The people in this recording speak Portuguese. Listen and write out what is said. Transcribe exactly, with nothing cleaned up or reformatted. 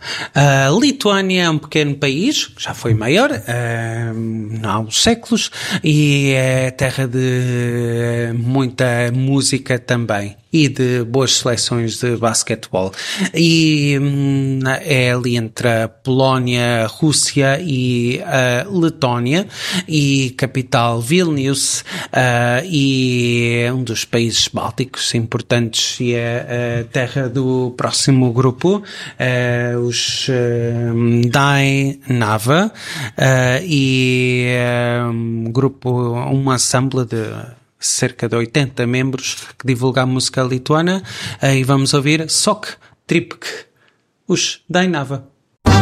A Lituânia é um pequeno país, que já foi maior uh, há uns séculos, e é terra de muita música também e de boas seleções de basquetebol. E hum, é ali entre a Polónia, a Rússia e a Letónia, e capital Vilnius, uh, e é um dos países bálticos importantes, e é a terra do próximo grupo, uh, os uh, Dainava, uh, e um grupo, um ensemble de cerca de oitenta membros que divulga a música lituana, e vamos ouvir Sok Tripk, os Dainava.